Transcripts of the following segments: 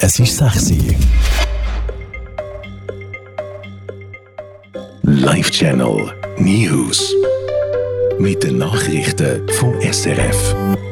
Es ist 6 Uhr. Live Channel News. Mit den Nachrichten vom SRF.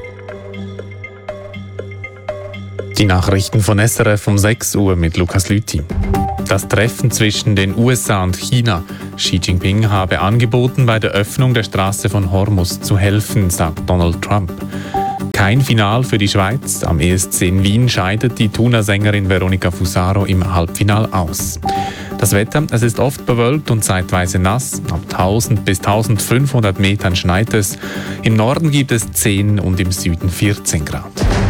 Die Nachrichten von SRF um 6 Uhr mit Lukas Lüthi. Das Treffen zwischen den USA und China. Xi Jinping habe angeboten, bei der Öffnung der Straße von Hormuz zu helfen, sagt Donald Trump. Kein Final für die Schweiz. Am ESC in Wien scheidet die Thuner-Sängerin Veronica Fusaro im Halbfinale aus. Das Wetter, es ist oft bewölkt und zeitweise nass. Ab 1000 bis 1500 Metern schneit es. Im Norden gibt es 10 und im Süden 14 Grad.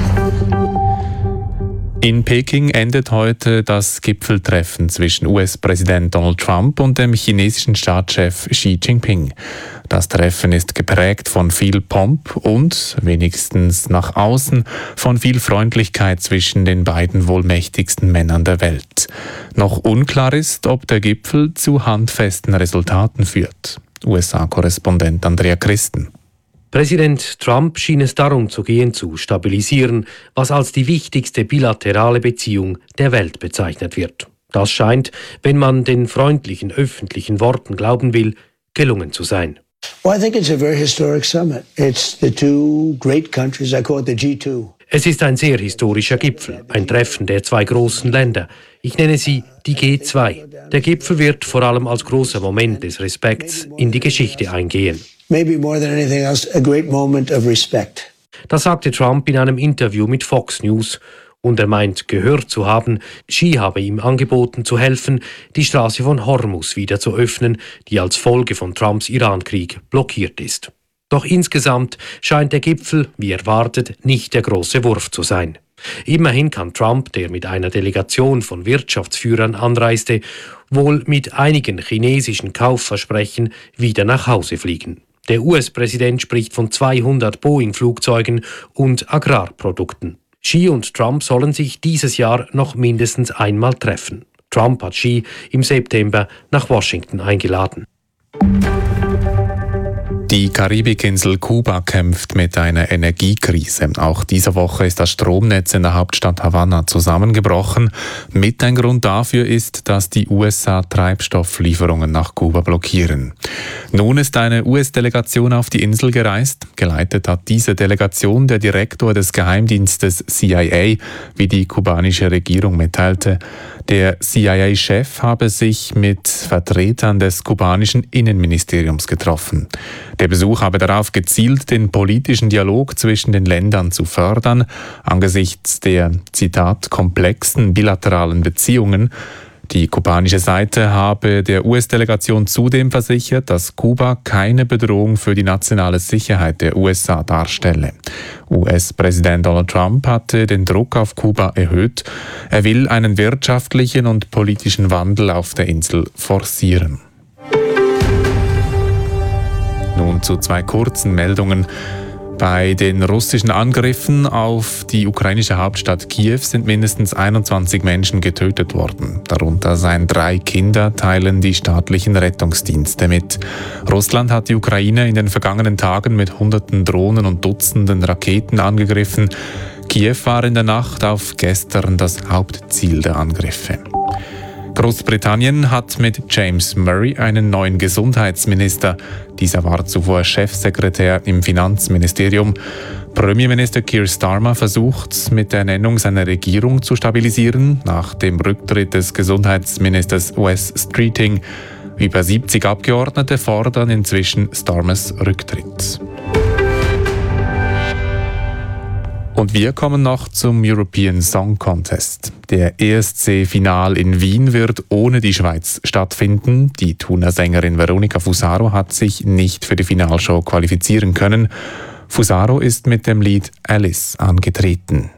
In Peking endet heute das Gipfeltreffen zwischen US-Präsident Donald Trump und dem chinesischen Staatschef Xi Jinping. Das Treffen ist geprägt von viel Pomp und, wenigstens nach außen, von viel Freundlichkeit zwischen den beiden wohl mächtigsten Männern der Welt. Noch unklar ist, ob der Gipfel zu handfesten Resultaten führt. USA-Korrespondent Andrea Christen. Präsident Trump schien es darum zu gehen, zu stabilisieren, was als die wichtigste bilaterale Beziehung der Welt bezeichnet wird. Das scheint, wenn man den freundlichen öffentlichen Worten glauben will, gelungen zu sein. Well, I think it's a very historic summit. It's the two great countries, I call it the G2. Es ist ein sehr historischer Gipfel, ein Treffen der zwei großen Länder. Ich nenne sie die G2. Der Gipfel wird vor allem als großer Moment des Respekts in die Geschichte eingehen. Maybe more than anything else, a great moment of respect. Das sagte Trump in einem Interview mit Fox News. Und er meint, gehört zu haben, Xi habe ihm angeboten zu helfen, die Straße von Hormuz wieder zu öffnen, die als Folge von Trumps Irankrieg blockiert ist. Doch insgesamt scheint der Gipfel, wie erwartet, nicht der große Wurf zu sein. Immerhin kann Trump, der mit einer Delegation von Wirtschaftsführern anreiste, wohl mit einigen chinesischen Kaufversprechen wieder nach Hause fliegen. Der US-Präsident spricht von 200 Boeing-Flugzeugen und Agrarprodukten. Xi und Trump sollen sich dieses Jahr noch mindestens einmal treffen. Trump hat Xi im September nach Washington eingeladen. Die Karibikinsel Kuba kämpft mit einer Energiekrise. Auch diese Woche ist das Stromnetz in der Hauptstadt Havanna zusammengebrochen. Mit ein Grund dafür ist, dass die USA Treibstofflieferungen nach Kuba blockieren. Nun ist eine US-Delegation auf die Insel gereist. Geleitet hat diese Delegation der Direktor des Geheimdienstes CIA, wie die kubanische Regierung mitteilte. Der CIA-Chef habe sich mit Vertretern des kubanischen Innenministeriums getroffen. Der Besuch habe darauf gezielt, den politischen Dialog zwischen den Ländern zu fördern, angesichts der, Zitat, komplexen bilateralen Beziehungen. Die kubanische Seite habe der US-Delegation zudem versichert, dass Kuba keine Bedrohung für die nationale Sicherheit der USA darstelle. US-Präsident Donald Trump hatte den Druck auf Kuba erhöht. Er will einen wirtschaftlichen und politischen Wandel auf der Insel forcieren. Nun zu 2 kurzen Meldungen. Bei den russischen Angriffen auf die ukrainische Hauptstadt Kiew sind mindestens 21 Menschen getötet worden. Darunter seien 3 Kinder, teilen die staatlichen Rettungsdienste mit. Russland hat die Ukraine in den vergangenen Tagen mit Hunderten Drohnen und Dutzenden Raketen angegriffen. Kiew war in der Nacht auf gestern das Hauptziel der Angriffe. Großbritannien hat mit James Murray einen neuen Gesundheitsminister. Dieser war zuvor Chefsekretär im Finanzministerium. Premierminister Keir Starmer versucht, mit der Ernennung seiner Regierung zu stabilisieren, nach dem Rücktritt des Gesundheitsministers Wes Streeting. Über 70 Abgeordnete fordern inzwischen Starmers Rücktritt. Und wir kommen noch zum European Song Contest. Der ESC-Final in Wien wird ohne die Schweiz stattfinden. Die Thuner Sängerin Veronica Fusaro hat sich nicht für die Finalshow qualifizieren können. Fusaro ist mit dem Lied Alice angetreten.